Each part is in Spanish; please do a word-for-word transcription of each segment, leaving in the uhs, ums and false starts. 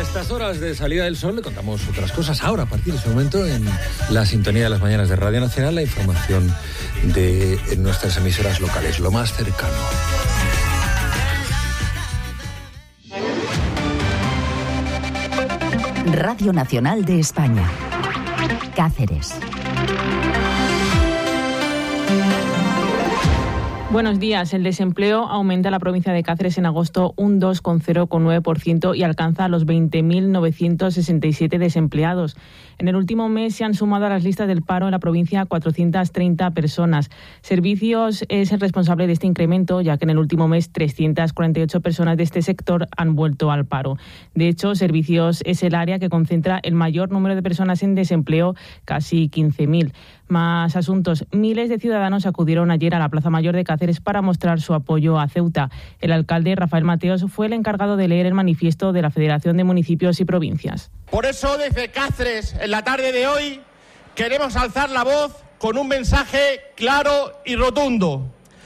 A estas horas de salida del sol le contamos otras cosas. Ahora, a partir de ese momento, en la sintonía de las mañanas de Radio Nacional, la información de nuestras emisoras locales, lo más cercano. Radio Nacional de España. Cáceres. Buenos días. El desempleo aumenta en la provincia de Cáceres en agosto un dos coma cero nueve por ciento y alcanza los veinte mil novecientos sesenta y siete desempleados. En el último mes se han sumado a las listas del paro en la provincia cuatrocientas treinta personas. Servicios es el responsable de este incremento, ya que en el último mes trescientas cuarenta y ocho personas de este sector han vuelto al paro. De hecho, Servicios es el área que concentra el mayor número de personas en desempleo, casi quince mil. Más asuntos. Miles de ciudadanos acudieron ayer a la Plaza Mayor de Cáceres para mostrar su apoyo a Ceuta. El alcalde, Rafael Mateos, fue el encargado de leer el manifiesto de la Federación de Municipios y Provincias. Por eso, desde Cáceres, en la tarde de hoy, queremos alzar la voz con un mensaje claro y rotundo.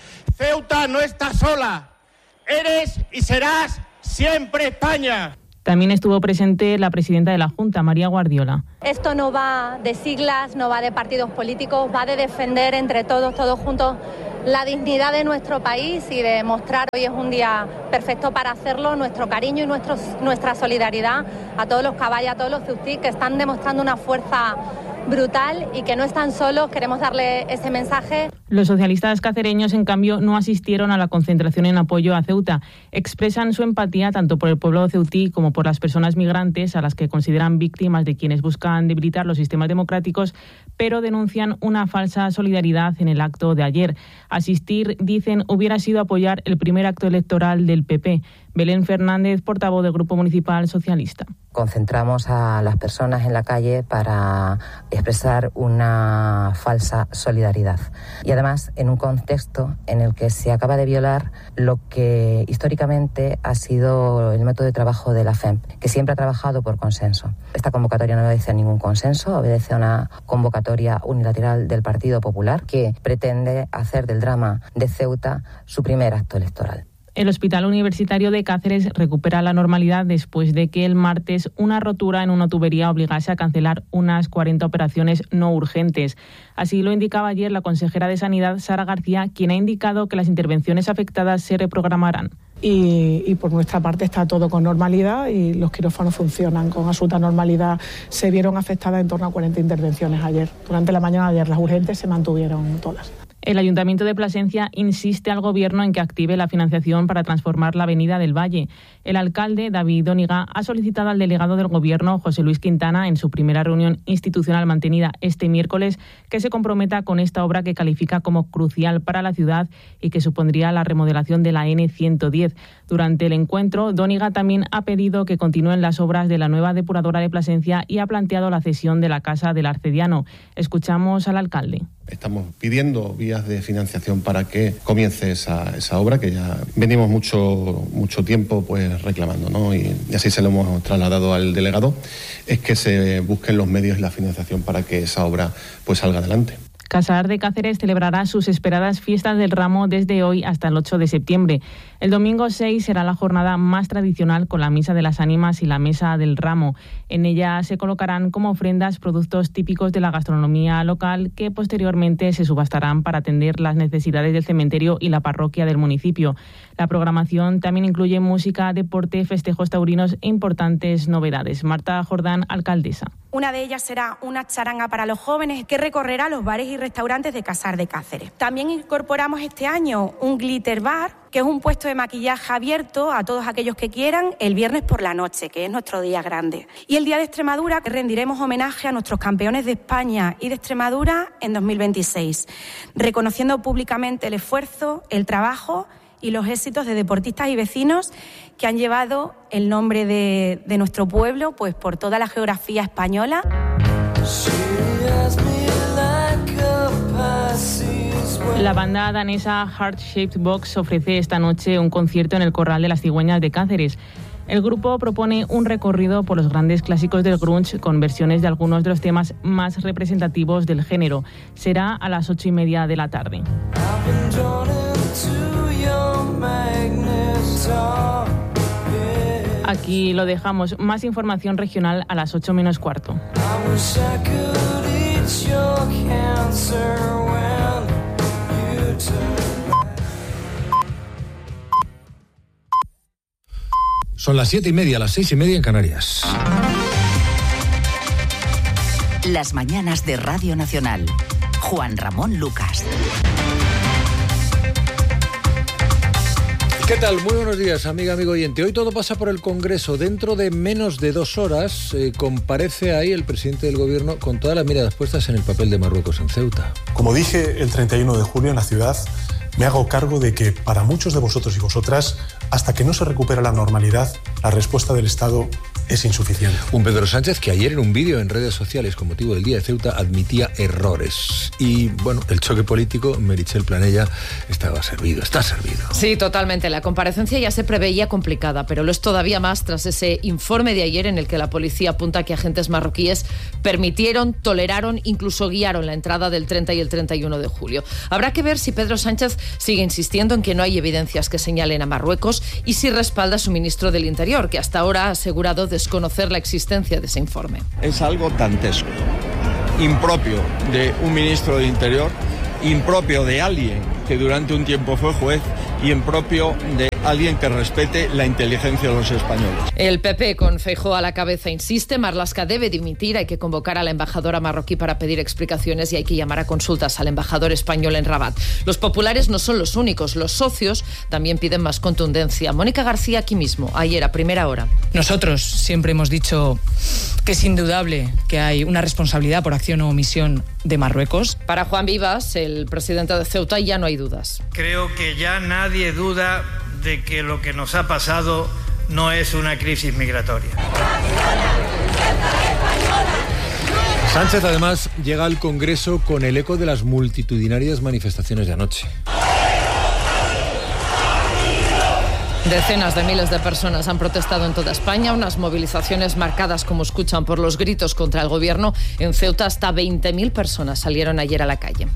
Ceuta no está sola. Eres y serás siempre España. También estuvo presente la presidenta de la Junta, María Guardiola. Esto no va de siglas, no va de partidos políticos, va de defender entre todos, todos juntos, la dignidad de nuestro país y de mostrar, hoy es un día perfecto para hacerlo, nuestro cariño y nuestro, nuestra solidaridad a todos los caballos, a todos los ceutí que están demostrando una fuerza brutal y que no están solos. Queremos darle ese mensaje. Los socialistas cacereños, en cambio, no asistieron a la concentración en apoyo a Ceuta. Expresan su empatía tanto por el pueblo ceutí como por las personas migrantes a las que consideran víctimas de quienes buscan debilitar los sistemas democráticos, pero denuncian una falsa solidaridad en el acto de ayer. Asistir, dicen, hubiera sido apoyar el primer acto electoral del P P. Belén Fernández, portavoz del Grupo Municipal Socialista. Concentramos a las personas en la calle para expresar una falsa solidaridad. Y además en un contexto en el que se acaba de violar lo que históricamente ha sido el método de trabajo de la F E M, que siempre ha trabajado por consenso. Esta convocatoria no obedece a ningún consenso, obedece a una convocatoria unilateral del Partido Popular que pretende hacer del drama de Ceuta su primer acto electoral. El Hospital Universitario de Cáceres recupera la normalidad después de que el martes una rotura en una tubería obligase a cancelar unas cuarenta operaciones no urgentes. Así lo indicaba ayer la consejera de Sanidad, Sara García, quien ha indicado que las intervenciones afectadas se reprogramarán. Y, y por nuestra parte está todo con normalidad y los quirófanos funcionan con absoluta normalidad. Se vieron afectadas en torno a cuarenta intervenciones ayer. Durante la mañana de ayer las urgentes se mantuvieron todas. El Ayuntamiento de Plasencia insiste al Gobierno en que active la financiación para transformar la Avenida del Valle. El alcalde, David Dóniga, ha solicitado al delegado del Gobierno, José Luis Quintana, en su primera reunión institucional mantenida este miércoles, que se comprometa con esta obra que califica como crucial para la ciudad y que supondría la remodelación de la ene ciento diez. Durante el encuentro, Dóniga también ha pedido que continúen las obras de la nueva depuradora de Plasencia y ha planteado la cesión de la Casa del Arcediano. Escuchamos al alcalde. Estamos pidiendo vías de financiación para que comience esa, esa obra que ya venimos mucho mucho tiempo pues reclamando, ¿no? Y, y así se lo hemos trasladado al delegado, es que se busquen los medios y la financiación para que esa obra pues salga adelante. Casaar de Cáceres celebrará sus esperadas fiestas del ramo desde hoy hasta el ocho de septiembre. El domingo seis será la jornada más tradicional con la Misa de las Ánimas y la Mesa del Ramo. En ella se colocarán como ofrendas productos típicos de la gastronomía local que posteriormente se subastarán para atender las necesidades del cementerio y la parroquia del municipio. La programación también incluye música, deporte, festejos taurinos e importantes novedades. Marta Jordán, alcaldesa. Una de ellas será una charanga para los jóvenes que recorrerá los bares y restaurantes de Casaar de Cáceres. También incorporamos este año un glitter bar, que es un puesto de maquillaje abierto a todos aquellos que quieran el viernes por la noche, que es nuestro día grande. Y el Día de Extremadura, que rendiremos homenaje a nuestros campeones de España y de Extremadura en dos mil veintiséis, reconociendo públicamente el esfuerzo, el trabajo y los éxitos de deportistas y vecinos que han llevado el nombre de, de nuestro pueblo pues por toda la geografía española. La banda danesa Heart Shaped Box ofrece esta noche un concierto en el Corral de las Cigüeñas de Cáceres. El grupo propone un recorrido por los grandes clásicos del grunge con versiones de algunos de los temas más representativos del género. Será a las ocho y media de la tarde. Aquí lo dejamos. Más información regional a las ocho menos cuarto. Son las siete y media, las seis y media en Canarias. Las mañanas de Radio Nacional. Juan Ramón Lucas. ¿Qué tal? Muy buenos días, amiga, amigo oyente. Hoy todo pasa por el Congreso. Dentro de menos de dos horas eh, comparece ahí el presidente del Gobierno con todas las miradas puestas en el papel de Marruecos en Ceuta. Como dije el treinta y uno de julio en la ciudad, me hago cargo de que para muchos de vosotros y vosotras, hasta que no se recupera la normalidad, la respuesta del Estado es insuficiente. Un Pedro Sánchez que ayer en un vídeo en redes sociales con motivo del Día de Ceuta admitía errores. Y bueno, el choque político, Meritxell Planella, estaba servido, está servido. Sí, totalmente. La comparecencia ya se preveía complicada, pero lo es todavía más tras ese informe de ayer en el que la policía apunta que agentes marroquíes permitieron, toleraron, incluso guiaron la entrada del treinta y el treinta y uno de julio. Habrá que ver si Pedro Sánchez sigue insistiendo en que no hay evidencias que señalen a Marruecos y si respalda a su ministro del Interior, que hasta ahora ha asegurado desconocer la existencia de ese informe. Es algo dantesco, impropio de un ministro del Interior, impropio de alguien que durante un tiempo fue juez y impropio de alguien que respete la inteligencia de los españoles. El P P, con Feijóo a la cabeza, insiste, Marlaska debe dimitir, hay que convocar a la embajadora marroquí para pedir explicaciones y hay que llamar a consultas al embajador español en Rabat. Los populares no son los únicos, los socios también piden más contundencia. Mónica García aquí mismo, ayer a primera hora. Nosotros siempre hemos dicho que es indudable que hay una responsabilidad por acción o omisión de Marruecos. Para Juan Vivas, el presidente de Ceuta, ya no hay dudas. Creo que ya nadie duda de que lo que nos ha pasado no es una crisis migratoria. Sánchez además llega al Congreso con el eco de las multitudinarias manifestaciones de anoche. Decenas de miles de personas han protestado en toda España, unas movilizaciones marcadas, como escuchan, por los gritos contra el gobierno. En Ceuta hasta veinte mil personas salieron ayer a la calle.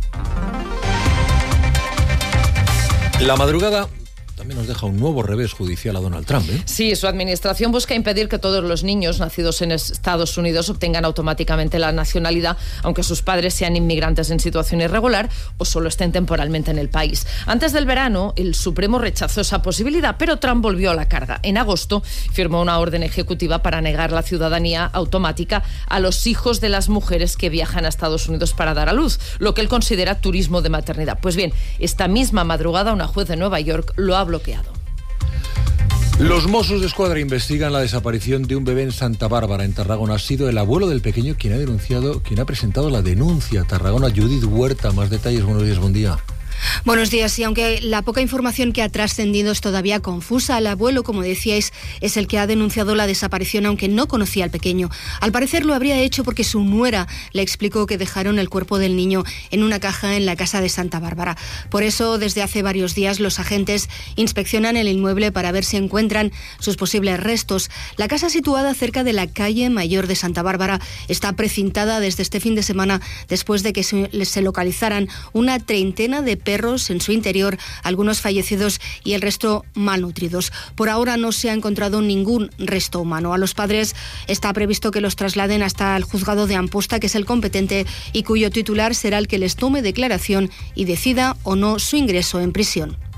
La madrugada también nos deja un nuevo revés judicial a Donald Trump, ¿eh? Sí, su administración busca impedir que todos los niños nacidos en Estados Unidos obtengan automáticamente la nacionalidad, aunque sus padres sean inmigrantes en situación irregular o solo estén temporalmente en el país. Antes del verano, el Supremo rechazó esa posibilidad, pero Trump volvió a la carga. En agosto firmó una orden ejecutiva para negar la ciudadanía automática a los hijos de las mujeres que viajan a Estados Unidos para dar a luz, lo que él considera turismo de maternidad. Pues bien, esta misma madrugada una juez de Nueva York lo ha bloqueado. Los Mossos d'Esquadra investigan la desaparición de un bebé en Santa Bárbara, en Tarragona. Ha sido el abuelo del pequeño quien ha denunciado, quien ha presentado la denuncia. Tarragona, Judith Huerta, más detalles. Buenos días, buen día. Buenos días, y aunque la poca información que ha trascendido es todavía confusa, el abuelo, como decíais, es el que ha denunciado la desaparición, aunque no conocía al pequeño. Al parecer lo habría hecho porque su nuera le explicó que dejaron el cuerpo del niño en una caja en la casa de Santa Bárbara. Por eso, desde hace varios días, los agentes inspeccionan el inmueble para ver si encuentran sus posibles restos. La casa, situada cerca de la calle Mayor de Santa Bárbara, está precintada desde este fin de semana después de que se localizaran una treintena de perros en su interior, algunos fallecidos y el resto malnutridos. Por ahora no se ha encontrado ningún resto humano. A los padres está previsto que los trasladen hasta el juzgado de Amposta, que es el competente y cuyo titular será el que les tome declaración y decida o no su ingreso en prisión.